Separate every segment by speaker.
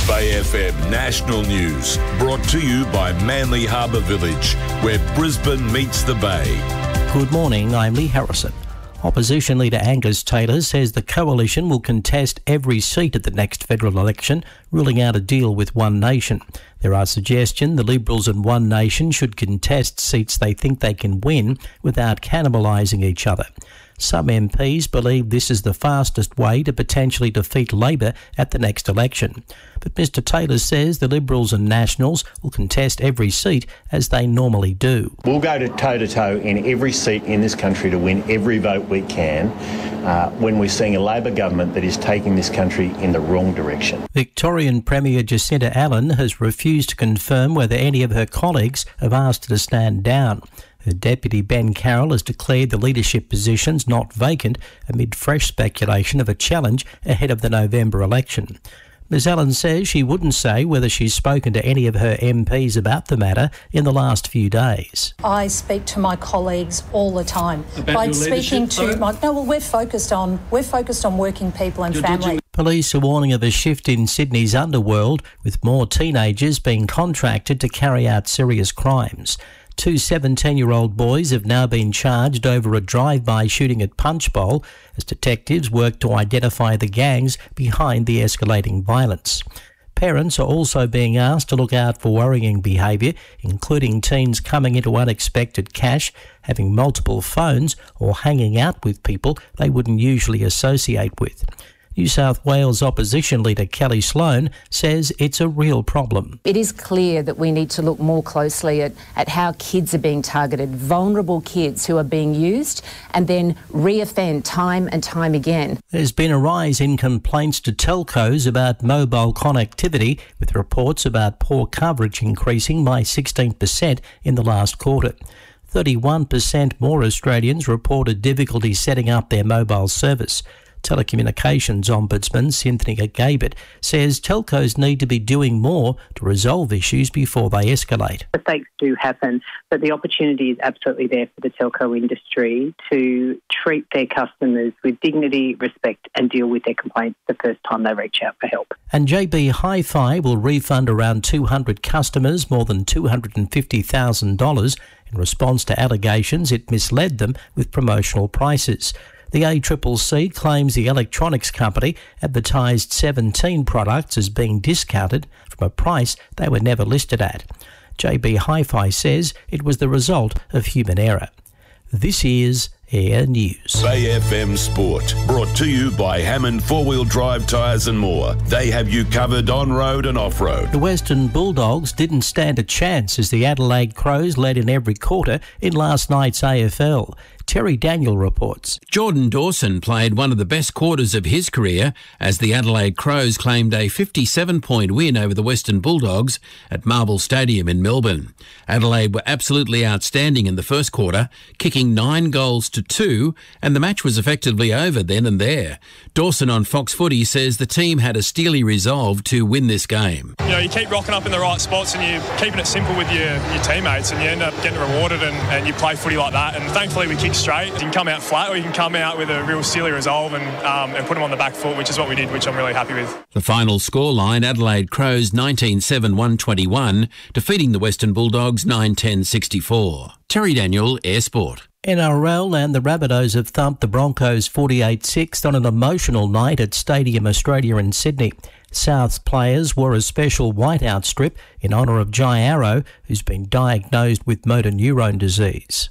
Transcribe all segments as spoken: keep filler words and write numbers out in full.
Speaker 1: Bay F M National News, brought to you by Manly Harbour Village, where Brisbane meets the Bay.
Speaker 2: Good morning, I'm Lee Harrison. Opposition leader Angus Taylor says the coalition will contest every seat at the next federal election, ruling out a deal with One Nation. There are suggestions the Liberals and One Nation should contest seats they think they can win without cannibalising each other. Some M Ps believe this is the fastest way to potentially defeat Labor at the next election. But Mr Taylor says the Liberals and Nationals will contest every seat as they normally do.
Speaker 3: We'll go to toe-to-toe in every seat in this country to win every vote we can uh, when we're seeing a Labor government that is taking this country in the wrong direction.
Speaker 2: Victorian Premier Jacinta Allen has refused to confirm whether any of her colleagues have asked her to stand down. Her deputy Ben Carroll has declared the leadership positions not vacant amid fresh speculation of a challenge ahead of the November election. Ms Allen says she wouldn't say whether she's spoken to any of her M Ps about the matter in the last few days.
Speaker 4: I speak to my colleagues all the time.
Speaker 5: About
Speaker 4: By
Speaker 5: your
Speaker 4: speaking to
Speaker 5: though?
Speaker 4: my no, well, we're focused on we're focused on working people and
Speaker 5: Did-
Speaker 4: families.
Speaker 5: did you-
Speaker 2: Police are warning of a shift in Sydney's underworld, with more teenagers being contracted to carry out serious crimes. Two seventeen-year-old boys have now been charged over a drive-by shooting at Punchbowl as detectives work to identify the gangs behind the escalating violence. Parents are also being asked to look out for worrying behaviour, including teens coming into unexpected cash, having multiple phones, or hanging out with people they wouldn't usually associate with. New South Wales opposition leader Kelly Sloan says it's a real problem.
Speaker 6: It is clear that we need to look more closely at, at how kids are being targeted, vulnerable kids who are being used and then re-offend time and time again.
Speaker 2: There's been a rise in complaints to telcos about mobile connectivity, with reports about poor coverage increasing by sixteen percent in the last quarter. thirty-one percent more Australians reported difficulty setting up their mobile service. Telecommunications Ombudsman Cynthia Gabert says telcos need to be doing more to resolve issues before they escalate.
Speaker 7: Mistakes do happen, but the opportunity is absolutely there for the telco industry to treat their customers with dignity, respect and deal with their complaints the first time they reach out for help.
Speaker 2: And J B Hi-Fi will refund around two hundred customers more than two hundred fifty thousand dollars in response to allegations it misled them with promotional prices. The A C C C claims the electronics company advertised seventeen products as being discounted from a price they were never listed at. J B Hi-Fi says it was the result of human error. This is Air News.
Speaker 1: Bay F M Sport, brought to you by Hammond Four-Wheel Drive Tyres and More. They have you covered on-road and off-road.
Speaker 2: The Western Bulldogs didn't stand a chance as the Adelaide Crows led in every quarter in last night's A F L. Terry Daniel reports.
Speaker 8: Jordan Dawson played one of the best quarters of his career as the Adelaide Crows claimed a fifty-seven point win over the Western Bulldogs at Marvel Stadium in Melbourne. Adelaide were absolutely outstanding in the first quarter, kicking nine goals to two, and the match was effectively over then and there. Dawson on Fox Footy says the team had a steely resolve to win this game.
Speaker 9: You know, you keep rocking up in the right spots and you're keeping it simple with your, your teammates and you end up getting rewarded and, and you play footy like that. And thankfully we kicked straight. You can come out flat or you can come out with a real steely resolve and, um, and put them on the back foot, which is what we did, which I'm really happy with.
Speaker 8: The final scoreline, Adelaide Crows nineteen seven one twenty-one, defeating the Western Bulldogs nine ten sixty-four. Terry Daniel, Air Sport.
Speaker 2: N R L and the Rabbitohs have thumped the Broncos forty-eight six on an emotional night at Stadium Australia in Sydney. South's players wore a special whiteout strip in honour of Jai Arrow, who's been diagnosed with motor neurone disease.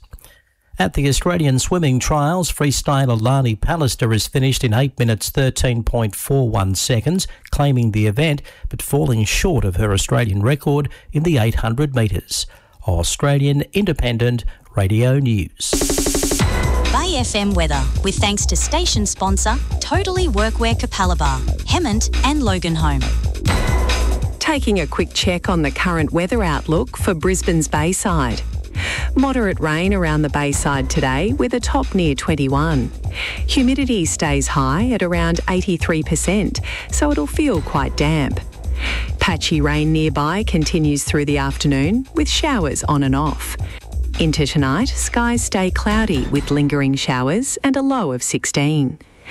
Speaker 2: At the Australian swimming trials, freestyler Lani Pallister has finished in eight minutes thirteen point four one seconds, claiming the event, but falling short of her Australian record in the eight hundred metres. Australian Independent Radio News.
Speaker 10: Bay F M weather, with thanks to station sponsor Totally Workwear Capalaba, Hemmant and Loganholme.
Speaker 11: Taking a quick check on the current weather outlook for Brisbane's Bayside. Moderate rain around the Bayside today with a top near twenty-one. Humidity stays high at around eighty-three percent, so it'll feel quite damp. Patchy rain nearby continues through the afternoon with showers on and off. Into tonight, skies stay cloudy with lingering showers and a low of sixteen.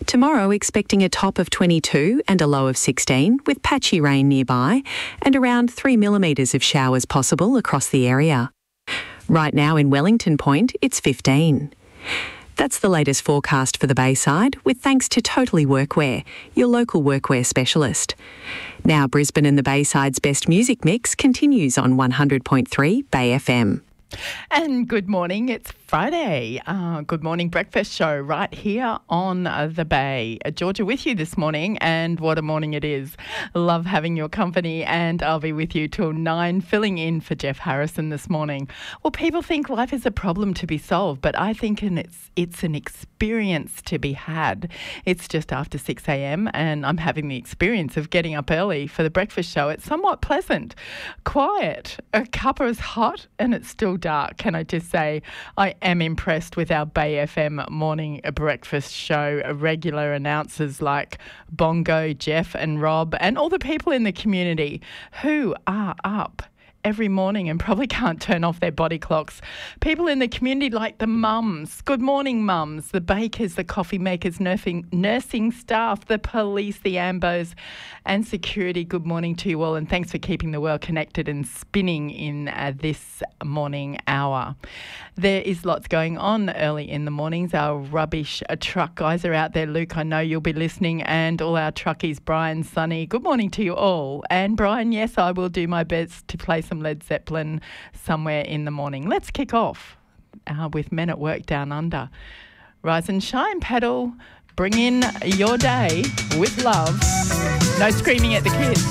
Speaker 11: Tomorrow, expecting a top of twenty-two and a low of sixteen, with patchy rain nearby and around three millimetres of showers possible across the area. Right now in Wellington Point, it's fifteen. That's the latest forecast for the Bayside, with thanks to Totally Workwear, your local workwear specialist. Now Brisbane and the Bayside's best music mix continues on one hundred point three Bay F M.
Speaker 5: And good morning, it's Friday. Uh, good morning breakfast show right here on uh, the Bay. Uh, Georgia with you this morning, and what a morning it is. Love having your company, and I'll be with you till nine, filling in for Jeff Harrison this morning. Well, people think life is a problem to be solved, but I think and it's, it's an experience to be had. It's just after six a.m. and I'm having the experience of getting up early for the breakfast show. It's somewhat pleasant, quiet. A cuppa is hot and it's still dark. Can I just say I am impressed with our Bay F M morning breakfast show regular announcers like Bongo, Jeff and Rob, and all the people in the community who are up every morning and probably can't turn off their body clocks. People in the community like the mums. Good morning, mums. The bakers, the coffee makers, nursing, nursing staff, the police, the ambos and security. Good morning to you all, and thanks for keeping the world connected and spinning in uh, this morning hour. There is lots going on early in the mornings. Our rubbish uh, truck guys are out there. Luke, I know you'll be listening, and all our truckies, Brian, Sonny. Good morning to you all. And Brian, yes, I will do my best to play some Led Zeppelin somewhere in the morning. Let's kick off uh, with Men at Work Down Under. Rise and shine, paddle. Bring in your day with love. No screaming at the kids.